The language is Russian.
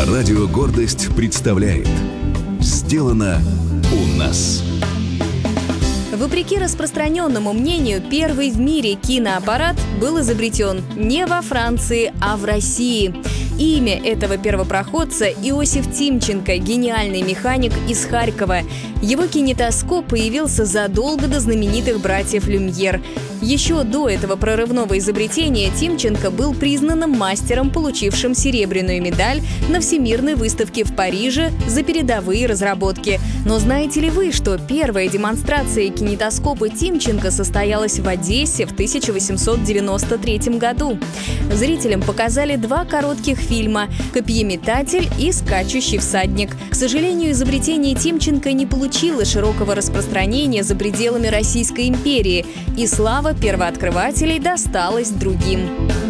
Радио «Гордость» представляет «Сделано у нас». Вопреки распространенному мнению, первый в мире киноаппарат был изобретен не во Франции, а в России. Имя этого первопроходца – Иосиф Тимченко, гениальный механик из Харькова. Его кинетоскоп появился задолго до знаменитых братьев Люмьер. Еще до этого прорывного изобретения Тимченко был признанным мастером, получившим серебряную медаль на Всемирной выставке в Париже за передовые разработки. Но знаете ли вы, что первая демонстрация кинетоскопа Тимченко состоялась в Одессе в 1893 году? Зрителям показали два коротких фильма «Копьеметатель» и «Скачущий всадник». К сожалению, изобретение Тимченко не получило широкого распространения за пределами Российской империи, и слава первооткрывателей досталась другим.